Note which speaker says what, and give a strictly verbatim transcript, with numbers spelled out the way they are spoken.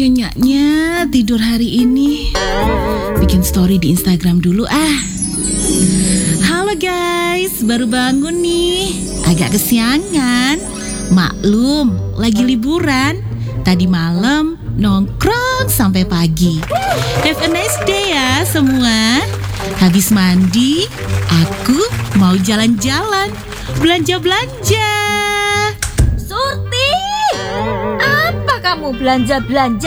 Speaker 1: Nyenyaknya tidur hari ini. Bikin story di Instagram dulu ah. Halo guys, baru bangun nih. Agak kesiangan. Maklum, lagi liburan. Tadi malam nongkrong sampai pagi. Have a nice day ya semua. Habis mandi, aku mau jalan-jalan, belanja-belanja.
Speaker 2: Surti, apa kamu belanja-belanja?